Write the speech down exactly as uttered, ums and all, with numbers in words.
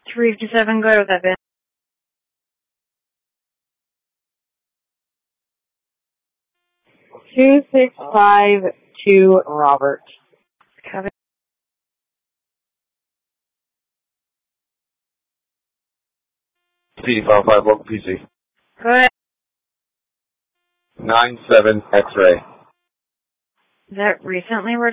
three fifty-seven, go ahead with that, Ben. two six five two, Robert. Copy. P D five five, local P C. Go ahead. nine seven X-ray. Is that recently